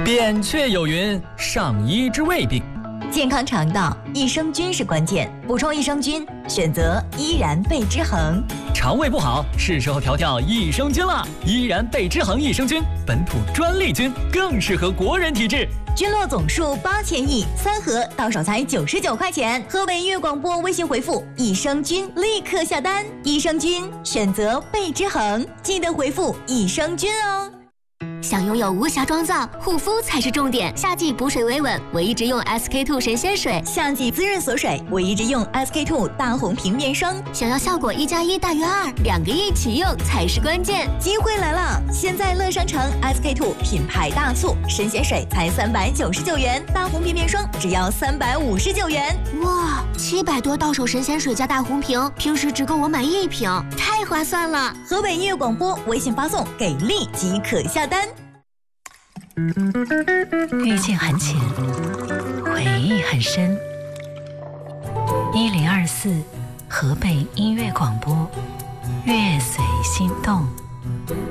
扁鹊有云：上医治未病。 健康肠道，益生菌是关键。补充益生菌，选择依然贝之恒。 肠胃不好，是时候调调益生菌了。依然贝之恒益生菌，本土专利菌，更适合国人体质。 菌落总数8000亿，3盒到手才99块钱。河北音乐广播微信回复“益生菌”立刻下单。益生菌选择贝之恒，记得回复益生菌哦。 想拥有无瑕妆造，护肤才是重点。夏季补水维稳，我一直用 SK-II 神仙水； 夏季滋润锁水，我一直用 SK-II 大红瓶面霜。 想要效果1+1大于2，2个一起用才是关键。 机会来了！现在乐商城 SK-II 品牌大促，神仙水才399元，大红瓶面霜只要359元。 哇，700多到手神仙水加大红瓶，平时只够我买1瓶，太划算了！ 河北音乐广播微信发送“给力”即可下单。 遇见很浅，回忆很深。1024河北音乐广播，乐随心动。